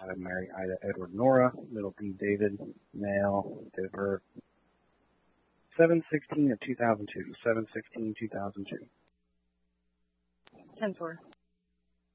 Ida Mary Ida Edward Nora, middle D David, male, date of birth 7/16 of 2002, 7/16/2002. 10-4.